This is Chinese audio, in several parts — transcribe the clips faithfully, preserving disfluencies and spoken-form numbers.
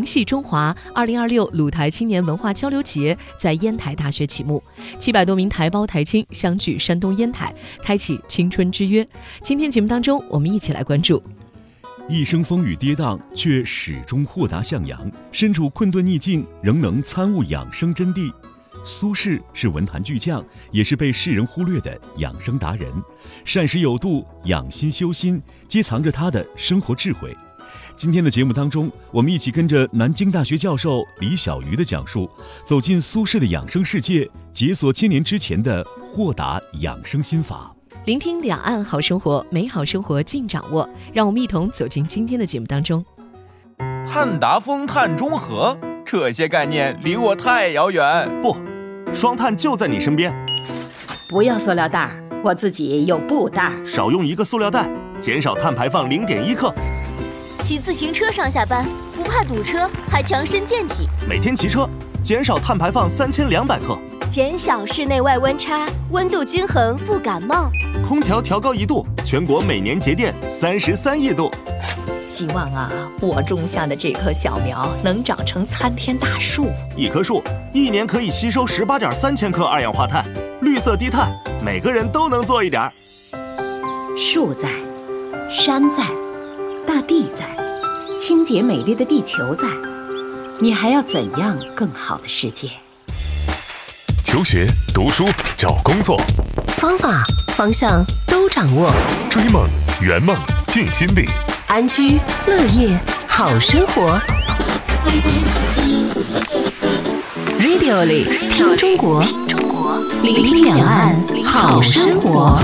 灵系中华二零二六鲁台青年文化交流节在烟台大学启幕，七百多名台胞台青相聚山东烟台，开启青春之约。今天节目当中，我们一起来关注。 一生风雨跌宕，却始终豁达向阳，身处困顿逆境，仍能参悟养生真谛。苏轼是文坛巨匠，也是被世人忽略的养生达人，善食有度，养心修心，皆藏着他的生活智慧。今天的节目当中，我们一起跟着南京大学教授李小鱼的讲述，走进苏轼的养生世界，解锁千年之前的豁达养生心法。 聆听两岸好生活，美好生活尽掌握。让我们一同走进今天的节目当中。 碳达峰、碳中和，这些概念离我太遥远。 不，双碳就在你身边。 不要塑料袋，我自己有布袋。 少用一个塑料袋，减少碳排放零点一克。 骑自行车上下班，不怕堵车，还强身健体。 每天骑车，减少碳排放三千两百克。 减小室内外温差，温度均衡不感冒。 空调调高一度，全国每年节电三十三亿度。 希望啊，我种下的这棵小苗能长成参天大树。 一棵树一年可以吸收十八点三千克二氧化碳，绿色低碳，每个人都能做一点。 树在，山在，大地在，清洁美丽的地球在，你还要怎样更好的世界？ 求学、读书、找工作， 方法、方向都掌握。 追梦、圆梦、尽心力， 安居乐业好生活。Radio 里听中国，聆听两岸好生活。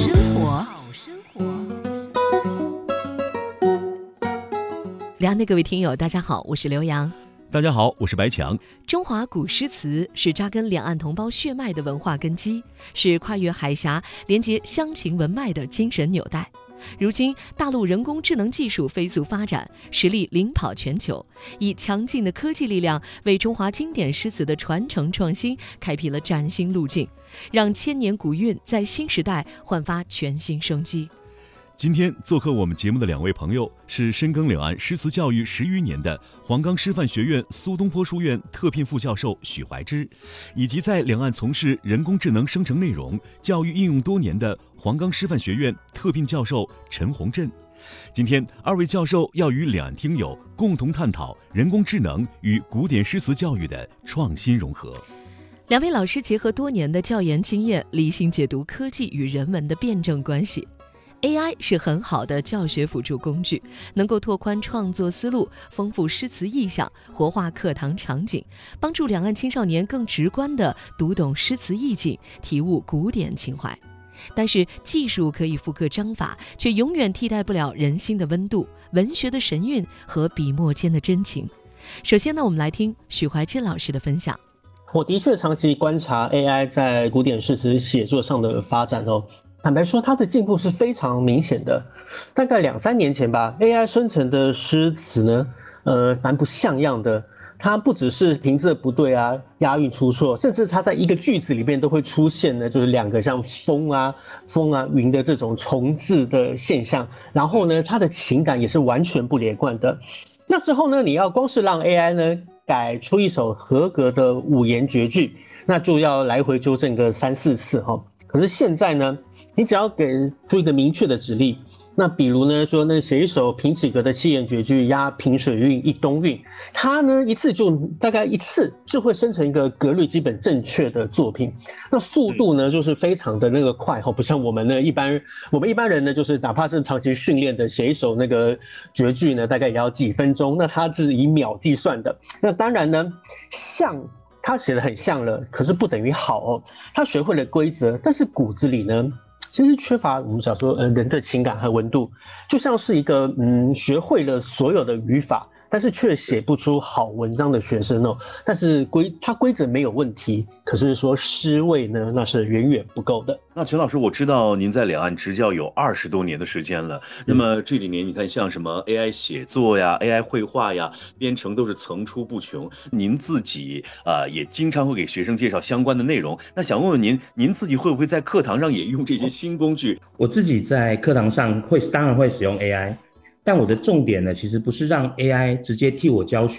两岸的各位听友，大家好，我是刘洋。 大家好，我是白强。 中华古诗词是扎根两岸同胞血脉的文化根基，是跨越海峡、连接乡情文脉的精神纽带。如今，大陆人工智能技术飞速发展，实力领跑全球，以强劲的科技力量为中华经典诗词的传承创新开辟了崭新路径，让千年古韵在新时代焕发全新生机。 今天做客我们节目的两位朋友是深耕两岸诗词教育十余年的黄冈师范学院苏东坡书院特聘副教授许怀之，以及在两岸从事人工智能生成内容教育应用多年的黄冈师范学院特聘教授陈洪振。今天二位教授要与两岸听友共同探讨人工智能与古典诗词教育的创新融合。 两位老师结合多年的教研经验，理性解读科技与人文的辩证关系。A I 是很好的教学辅助工具，能够拓宽创作思路，丰富诗词意象，活化课堂场景，帮助两岸青少年更直观地读懂诗词意境，体悟古典情怀。但是技术可以复刻章法，却永远替代不了人心的温度、文学的神韵和笔墨间的真情。首先呢，我们来听许怀之老师的分享。 我的确长期观察 A I 在古典诗词写作上的发展哦。坦白说，它的进步是非常明显的。大概两三年前吧 ，A I 生成的诗词呢，呃，蛮不像样的。它不只是平仄不对啊，押韵出错，甚至它在一个句子里面都会出现呢，就是两个像风啊、风啊、云的这种重字的现象。然后呢，它的情感也是完全不连贯的。那之后呢，你要光是让 A I 呢改出一首合格的五言绝句，那就要来回纠正个三四次哈。可是现在呢，你只要给出一个明确的指令，那比如呢说那写一首平起格的七言绝句，押平水韵一东韵，它呢一次就大概一次就会生成一个格律基本正确的作品。那速度呢就是非常的那个快哈，不像我们呢一般我们一般人呢就是哪怕是长期训练的写一首那个绝句呢，大概也要几分钟，那它是以秒计算的。那当然呢，像他写的很像了，可是不等于好哦。他学会了规则，但是骨子里呢，其实缺乏我们讲说呃人的情感和温度，就像是一个嗯学会了所有的语法，但是却写不出好文章的学生哦。但是规他规则没有问题，可是说诗味呢，那是远远不够的。 那陈老师，我知道您在两岸执教有二十多年的时间了。那么这几年，你看像什么 A I 写作呀、A I 绘画呀、编程都是层出不穷。您自己啊、呃、也经常会给学生介绍相关的内容。那想问问您，您自己会不会在课堂上也用这些新工具？ 我自己在课堂上会当然会使用 A I， 但我的重点呢，其实不是让 A I 直接替我教学，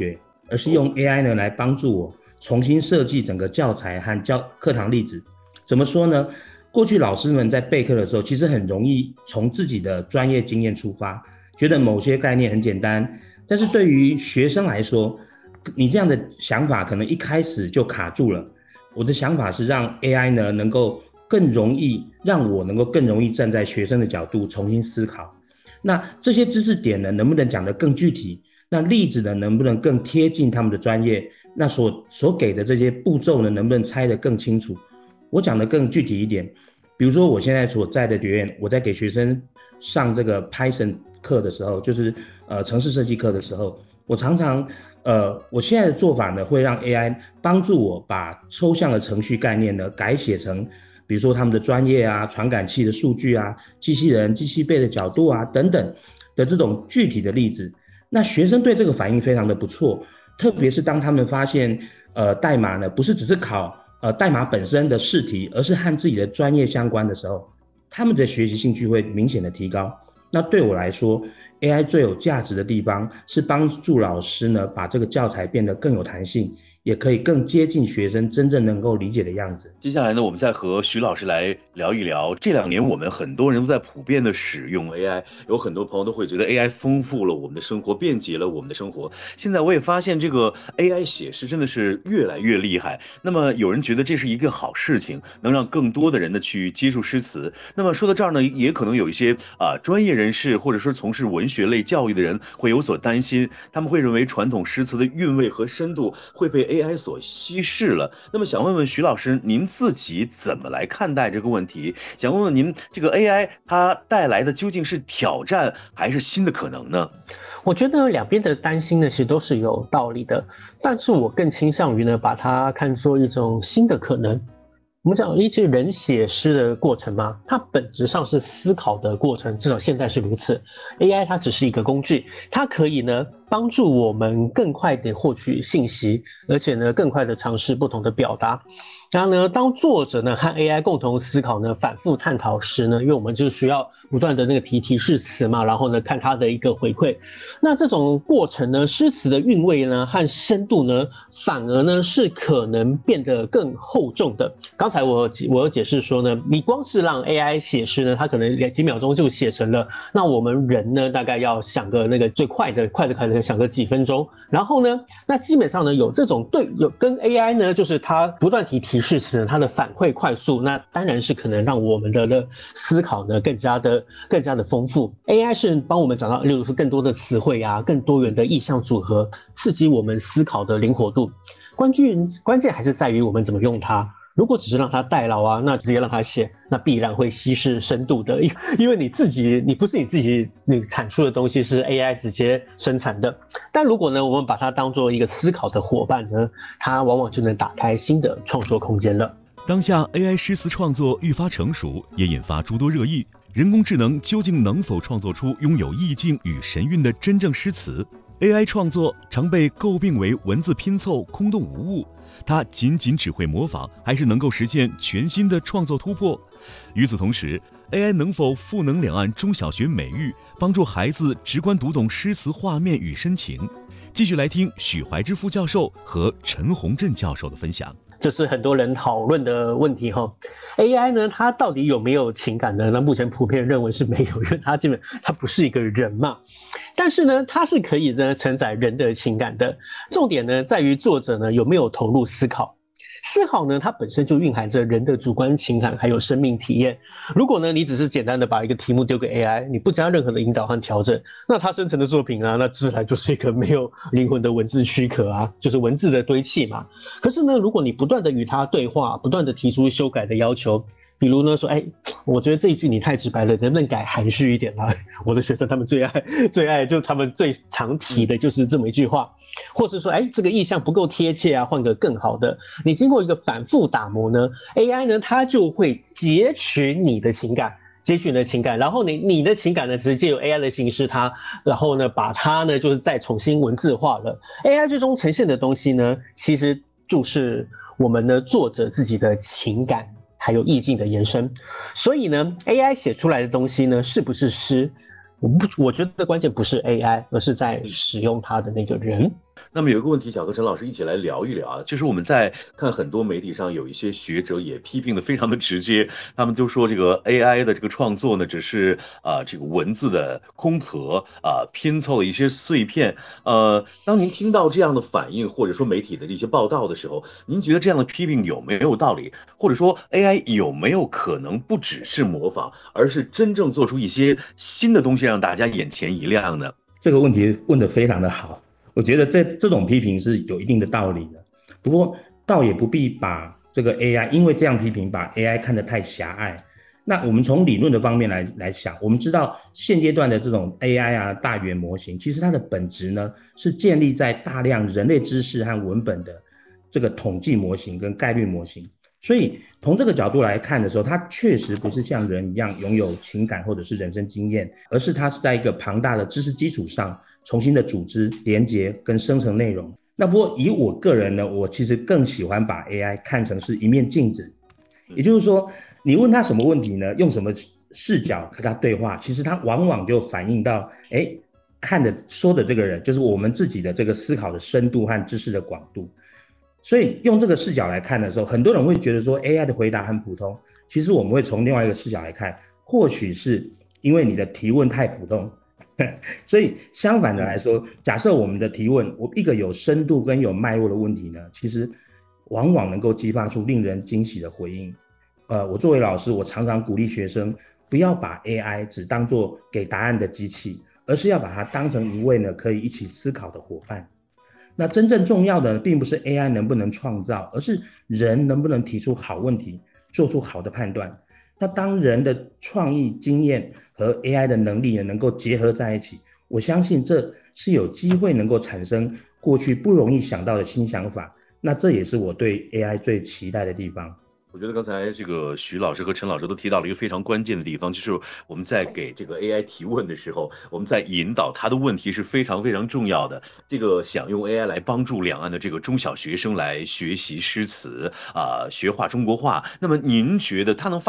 而是用 A I 呢来帮助我重新设计整个教材和教课堂例子。怎么说呢？过去老师们在备课的时候，其实很容易从自己的专业经验出发，觉得某些概念很简单，但是对于学生来说，你这样的想法可能一开始就卡住了。我的想法是让 A I 呢能够更容易，让我能够更容易站在学生的角度重新思考。那这些知识点呢，能不能讲得更具体？那例子呢，能不能更贴近他们的专业？那所所给的这些步骤呢，能不能拆得更清楚？我讲得更具体一点，比如说我现在所在的学院，我在给学生上这个 Python 课的时候，就是呃程式设计课的时候，我常常呃我现在的做法呢，会让 A I 帮助我把抽象的程序概念呢改写成，比如说他们的专业啊、传感器的数据啊、机器人、机器臂的角度啊等等的这种具体的例子。那学生对这个反应非常的不错，特别是当他们发现呃代码呢不是只是考呃代码本身的试题，而是和自己的专业相关的时候，他们的学习兴趣会明显的提高。那对我来说 A I 最有价值的地方是帮助老师呢把这个教材变得更有弹性，也可以更接近学生真正能够理解的样子。 接下来呢，我们再和徐老师来聊一聊，这两年我们很多人都在普遍的使用 A I， 有很多朋友都会觉得 A I 丰富了我们的生活，便捷了我们的生活。现在我也发现这个 A I 写诗真的是越来越厉害。那么有人觉得这是一个好事情，能让更多的人呢去接触诗词。那么说到这儿呢，也可能有一些啊、呃、专业人士或者说从事文学类教育的人会有所担心，他们会认为传统诗词的韵味和深度会被 A I 所稀释了。那么想问问徐老师，您自己怎么来看待这个问题？想问问您，这个 A I 它带来的究竟是挑战还是新的可能呢？ 我觉得两边的担心呢，其实都是有道理的，但是我更倾向于呢，把它看作一种新的可能。我们讲一些人写诗的过程嘛，它本质上是思考的过程，至少现在是如此。A I 它只是一个工具，它可以呢帮助我们更快地获取信息，而且呢更快地尝试不同的表达。然后呢，当作者呢和 A I 共同思考呢，反复探讨时呢，因为我们就需要不断的那个提提示词嘛，然后呢看它的一个回馈。那这种过程呢，诗词的韵味呢和深度呢，反而呢是可能变得更厚重的。刚才我我有解释说呢，你光是让 A I 写诗呢，它可能几秒钟就写成了，那我们人呢大概要想个那个最快的快的快的想个几分钟。然后呢，那基本上呢有这种对有跟 A I 呢，就是它不断提提示词，它的反馈快速，那当然是可能让我们的的思考呢更加的更加的丰富。A I 是帮我们找到，例如说更多的词汇啊，更多元的意象组合，刺激我们思考的灵活度。关键关键还是在于我们怎么用它。如果只是让它代劳啊，那直接让它写，那必然会稀释深度的，因为你自己，你不是你自己你产出的东西是 A I 直接生产的。但如果呢，我们把它当做一个思考的伙伴呢，它往往就能打开新的创作空间了。 当下 A I 诗词创作愈发成熟，也引发诸多热议。人工智能究竟能否创作出拥有意境与神韵的真正诗词？ A I 创作常被诟病为文字拼凑、空洞无物，它仅仅只会模仿，还是能够实现全新的创作突破？与此同时 ，A I 能否赋能两岸中小学美育，帮助孩子直观读懂诗词画面与深情？继续来听许怀之副教授和陈洪振教授的分享。 这是很多人讨论的问题哈。A I 呢，它到底有没有情感呢？那目前普遍认为是没有，因为它基本它不是一个人嘛。但是呢，它是可以呢承载人的情感的。重点呢在于作者呢有没有投入思考。思考呢，它本身就蕴含着人的主观情感还有生命体验。如果呢，你只是简单的把一个题目丢给 A I， 你不加任何的引导和调整，那它生成的作品啊，那自然就是一个没有灵魂的文字躯壳啊，就是文字的堆砌嘛。可是呢，如果你不断的与它对话，不断的提出修改的要求，比如呢说，哎，我觉得这一句你太直白了，能不能改含蓄一点啦？我的学生他们最爱最爱，就他们最常提的就是这么一句话，或是说，哎，这个意象不够贴切啊，换个更好的。你经过一个反复打磨呢 ，A I 呢它就会截取你的情感。截取你的情感，然后你你的情感呢，直接由 A I 的形式它，然后呢把它呢就是再重新文字化了。A I 最终呈现的东西呢，其实就是我们的作者自己的情感还有意境的延伸。所以呢 ，A I 写出来的东西呢，是不是诗？我不，我觉得关键不是 A I， 而是在使用它的那个人。 那么有一个问题想和陈老师一起来聊一聊啊，就是我们在看很多媒体上有一些学者也批评的非常的直接，他们就说这个 A I 的这个创作呢，只是啊、这个文字的空壳啊、拼凑的一些碎片。呃，当您听到这样的反应，或者说媒体的一些报道的时候，您觉得这样的批评有没有道理？或者说 A I 有没有可能不只是模仿，而是真正做出一些新的东西，让大家眼前一亮呢？ 这个问题问得非常的好。我觉得这这种批评是有一定的道理的，不过倒也不必把这个 A I 因为这样批评把 A I 看得太狭隘。那我们从理论的方面来来想，我们知道现阶段的这种 A I 啊大语言模型，其实它的本质呢是建立在大量人类知识和文本的这个统计模型跟概率模型。所以从这个角度来看的时候，它确实不是像人一样拥有情感或者是人生经验，而是它是在一个庞大的知识基础上重新的组织、连结跟生成内容。那不过以我个人呢，我其实更喜欢把 A I 看成是一面镜子，也就是说，你问他什么问题呢？用什么视角和他对话，其实他往往就反映到，哎，看的说的这个人，就是我们自己的这个思考的深度和知识的广度。所以用这个视角来看的时候，很多人会觉得说 A I 的回答很普通，其实我们会从另外一个视角来看，或许是因为你的提问太普通。所以相反的来说，假设我们的提问，我一个有深度跟有脉络的问题呢，其实往往能够激发出令人惊喜的回应。呃，我作为老师，我常常鼓励学生不要把 A I 只当作给答案的机器，而是要把它当成一位呢可以一起思考的伙伴。那真正重要的并不是 A I 能不能创造，而是人能不能提出好问题，做出好的判断。那当人的创意经验和 A I 的能力能够结合在一起，我相信这是有机会能够产生过去不容易想到的新想法。那这也是我对 A I 最期待的地方。 我觉得刚才这个徐老师和陈老师都提到了一个非常关键的地方，就是我们在给这个 A I 提问的时候，我们在引导他的问题是非常非常重要的。这个想用 A I 来帮助两岸的这个中小学生来学习诗词啊、呃，学画中国画，那么您觉得他能发